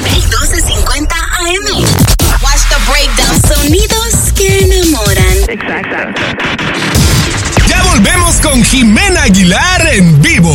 1250 AM. Watch the breakdown. Sonidos que enamoran. Exacto. Ya volvemos con Jimena Aguilar en vivo.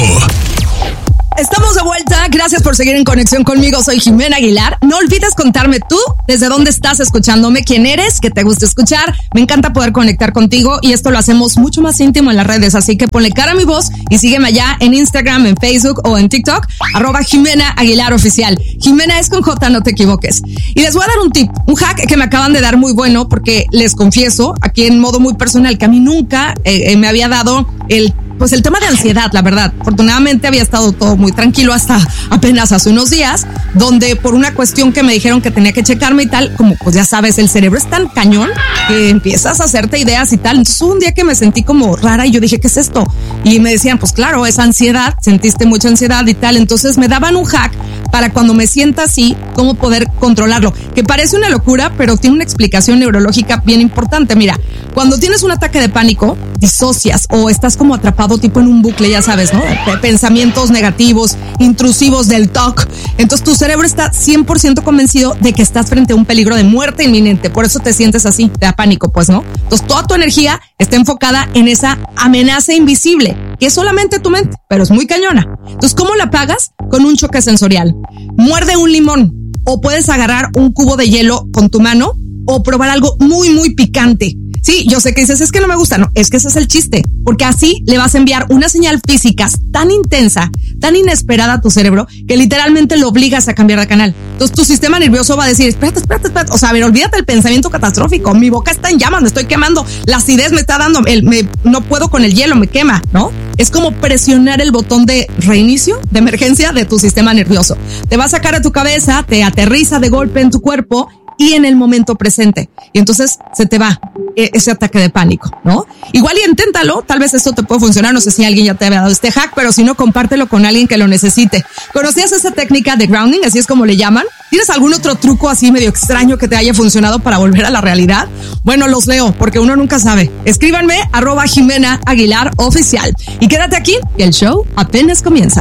Estamos de vuelta, gracias por seguir en conexión conmigo, soy Jimena Aguilar. No olvides contarme tú, desde dónde estás escuchándome, quién eres, qué te gusta escuchar. Me encanta poder conectar contigo y esto lo hacemos mucho más íntimo en las redes, así que ponle cara a mi voz y sígueme allá en Instagram, en Facebook o en TikTok, @Jimena Aguilar Oficial. Jimena es con J, no te equivoques. Y les voy a dar un tip, un hack que me acaban de dar muy bueno, porque les confieso, aquí en modo muy personal, que a mí nunca me había dado el tema de ansiedad, la verdad. Afortunadamente había estado todo muy tranquilo hasta apenas hace unos días, donde por una cuestión que me dijeron que tenía que checarme y tal, como pues ya sabes, el cerebro es tan cañón que empiezas a hacerte ideas y tal. Entonces hubo un día que me sentí como rara y yo dije, ¿qué es esto? Y me decían, pues claro, es ansiedad, sentiste mucha ansiedad y tal. Entonces me daban un hack para cuando me sienta así, cómo poder controlarlo. Que parece una locura, pero tiene una explicación neurológica bien importante. Mira, cuando tienes un ataque de pánico, disocias o estás como atrapado tipo en un bucle, ya sabes, ¿no? Pensamientos negativos, intrusivos del TOC. Entonces tu cerebro está 100% convencido de que estás frente a un peligro de muerte inminente. Por eso te sientes así, te da pánico, pues, ¿no? Entonces toda tu energía está enfocada en esa amenaza invisible, que es solamente tu mente, pero es muy cañona. Entonces, ¿cómo la apagas? Con un choque sensorial. Muerde un limón o puedes agarrar un cubo de hielo con tu mano o probar algo muy, muy picante. Sí, yo sé que dices, es que no me gusta. No, es que ese es el chiste, porque así le vas a enviar una señal física tan intensa, tan inesperada a tu cerebro, que literalmente lo obligas a cambiar de canal. Entonces tu sistema nervioso va a decir, espérate. O sea, a ver, olvídate del pensamiento catastrófico. Mi boca está en llamas, me estoy quemando. La acidez me está dando, no puedo con el hielo, me quema, ¿no? Es como presionar el botón de reinicio, de emergencia de tu sistema nervioso. Te va a sacar a tu cabeza, te aterriza de golpe en tu cuerpo y en el momento presente. Y entonces se te va ese ataque de pánico, ¿no? Igual y inténtalo, tal vez esto te puede funcionar, no sé si alguien ya te había dado este hack, pero si no, compártelo con alguien que lo necesite. ¿Conocías esa técnica de grounding? Así es como le llaman. ¿Tienes algún otro truco así medio extraño que te haya funcionado para volver a la realidad? Bueno, los leo, porque uno nunca sabe. Escríbanme, @Jimena Aguilar Oficial. Y quédate aquí, que el show apenas comienza.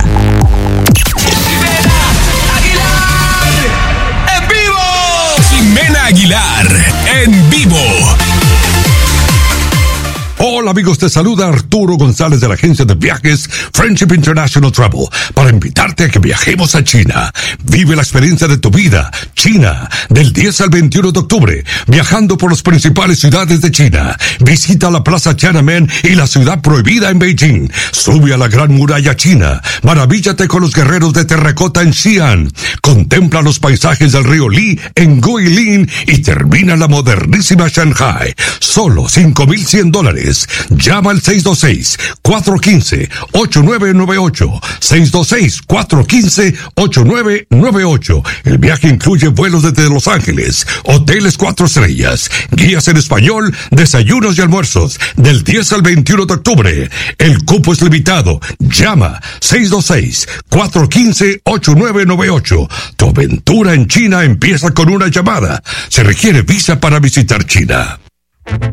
Jimena Aguilar en vivo. Hola amigos, te saluda Arturo González de la agencia de viajes Friendship International Travel para invitarte a que viajemos a China. Vive la experiencia de tu vida, China, del 10 al 21 de octubre, viajando por las principales ciudades de China. Visita la Plaza Tiananmen y la Ciudad Prohibida en Beijing. Sube a la Gran Muralla China. Maravíllate con los guerreros de terracota en Xi'an. Contempla los paisajes del río Li en Guilin y termina en la modernísima Shanghai. Solo $5,100. Llama al 626-415-8998. 626-415-8998. El viaje incluye vuelos desde Los Ángeles, hoteles 4 estrellas, guías en español, desayunos y almuerzos, del 10 al 21 de octubre. El cupo es limitado. Llama 626-415-8998. Tu aventura en China empieza con una llamada. Se requiere visa para visitar China.